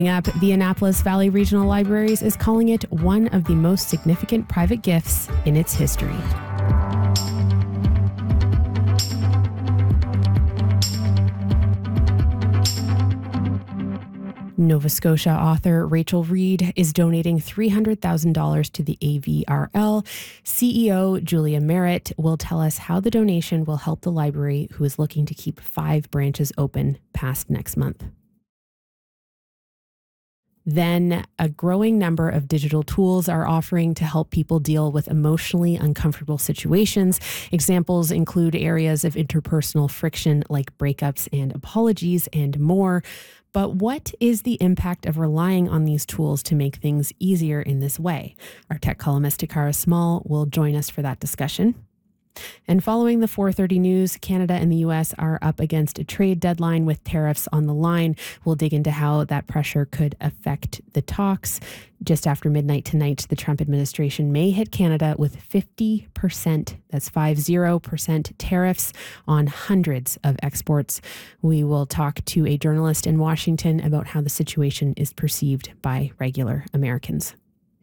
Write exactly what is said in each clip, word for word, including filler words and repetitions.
Up, the Annapolis Valley Regional Libraries is calling it one of the most significant private gifts in its history. Nova Scotia author Rachel Reid is donating three hundred thousand dollars to the A V R L. C E O Julia Merritt will tell us how the donation will help the library, who is looking to keep five branches open past next month. Then, a growing number of digital tools are offering to help people deal with emotionally uncomfortable situations. Examples include areas of interpersonal friction like breakups and apologies and more. But what is the impact of relying on these tools to make things easier in this way? Our tech columnist Takara Small will join us for that discussion. And following the four thirty news, Canada and the U S are up against a trade deadline with tariffs on the line. We'll dig into how that pressure could affect the talks. Just after midnight tonight, the Trump administration may hit Canada with fifty percent, that's fifty percent tariffs on hundreds of exports. We will talk to a journalist in Washington about how the situation is perceived by regular Americans.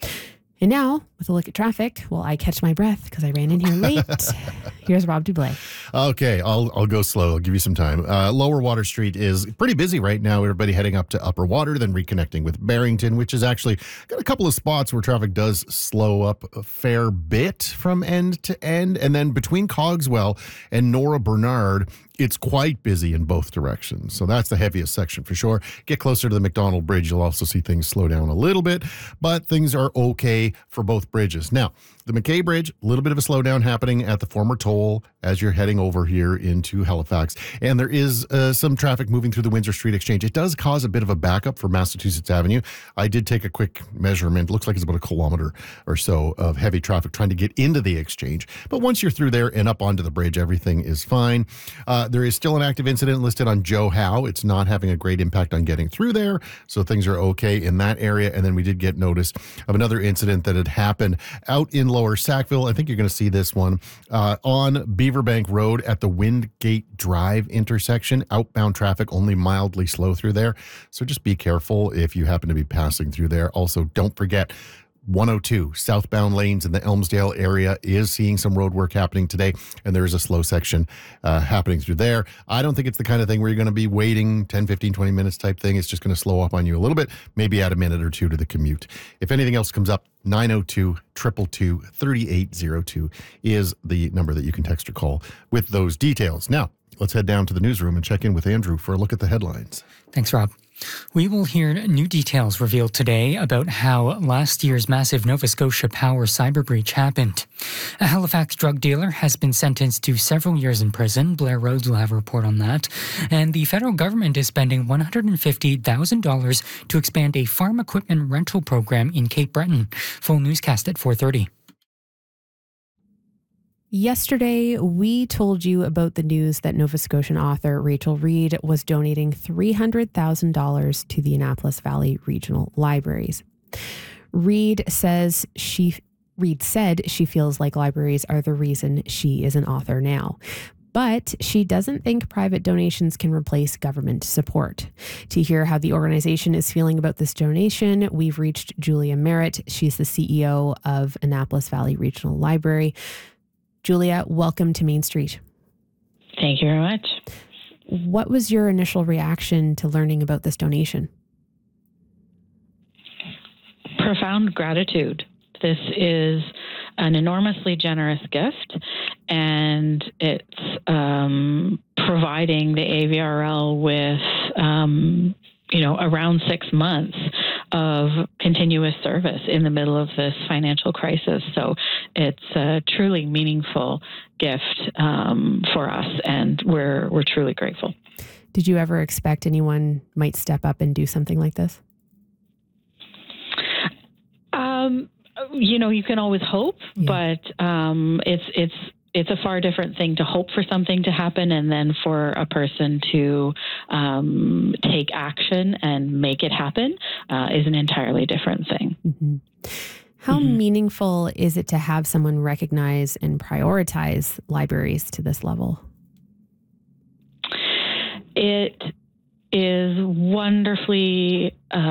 And now, with a look at traffic, well, I catch my breath because I ran in here late. Here's Rob Dublé. Okay, I'll I'll go slow. I'll give you some time. Uh, Lower Water Street is pretty busy right now. Everybody heading up to Upper Water, then reconnecting with Barrington, which is actually got a couple of spots where traffic does slow up a fair bit from end to end. And then between Cogswell and Nora Bernard, it's quite busy in both directions. So that's the heaviest section for sure. Get closer to the McDonald Bridge, you'll also see things slow down a little bit, but things are okay for both bridges. Now, the McKay Bridge, a little bit of a slowdown happening at the former toll as you're heading over here into Halifax. And there is uh, some traffic moving through the Windsor Street Exchange. It does cause a bit of a backup for Massachusetts Avenue. I did take a quick measurement. It looks like it's about a kilometer or so of heavy traffic trying to get into the exchange. But once you're through there and up onto the bridge, everything is fine. Uh, there is still an active incident listed on Joe Howe. It's not having a great impact on getting through there, so things are okay in that area. And then we did get notice of another incident that had happened out in Lower Sackville. I think you're going to see this one uh, on Beaverbank Road at the Windgate Drive intersection. Outbound traffic only mildly slow through there, so just be careful if you happen to be passing through there. Also, don't forget one oh two southbound lanes in the Elmsdale area is seeing some road work happening today, and there is a slow section uh, happening through there. I don't think it's the kind of thing where you're going to be waiting ten, fifteen, twenty minutes type thing. It's just going to slow up on you a little bit, maybe add a minute or two to the commute. If anything else comes up, nine oh two, two two two, three eight oh two is the number that you can text or call with those details. Now, let's head down to the newsroom and check in with Andrew for a look at the headlines. Thanks, Rob. We will hear new details revealed today about how last year's massive Nova Scotia Power cyber breach happened. A Halifax drug dealer has been sentenced to several years in prison. Blair Rhodes will have a report on that. And the federal government is spending one hundred fifty thousand dollars to expand a farm equipment rental program in Cape Breton. Full newscast at four thirty. Yesterday, we told you about the news that Nova Scotian author Rachel Reid was donating three hundred thousand dollars to the Annapolis Valley Regional Libraries. Reid says she Reid said she feels like libraries are the reason she is an author now. But she doesn't think private donations can replace government support. To hear how the organization is feeling about this donation, we've reached Julia Merritt. She's the C E O of Annapolis Valley Regional Library. Julia, welcome to Main Street. Thank you very much. What was your initial reaction to learning about this donation? Profound gratitude. This is an enormously generous gift, and it's um, providing the A V R L with, um, you know, around six months of continuous service in the middle of this financial crisis. So it's a truly meaningful gift um, for us, and we're we're truly grateful. Did you ever expect anyone might step up and do something like this? Um, you know, you can always hope, yeah. but um, it's it's it's a far different thing to hope for something to happen and then for a person to um, take action and make it happen uh, is an entirely different thing. Mm-hmm. How mm-hmm. meaningful is it to have someone recognize and prioritize libraries to this level? It is wonderfully uh,